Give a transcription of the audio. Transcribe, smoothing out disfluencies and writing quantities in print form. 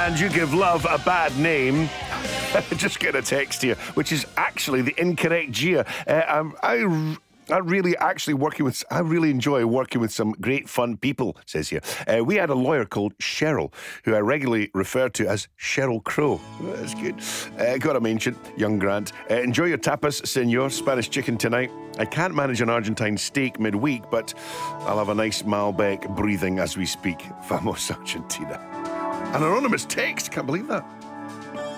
and you give love a bad name, just get a text here, which is actually the incorrect Gia. I really enjoy working with some great fun people, says here. We had a lawyer called Cheryl, who I regularly refer to as Cheryl Crow. That's good. Got to mention, young Grant. Enjoy your tapas, senor. Spanish chicken tonight. I can't manage an Argentine steak midweek, but I'll have a nice Malbec breathing as we speak. Vamos, Argentina. An anonymous text, can't believe that.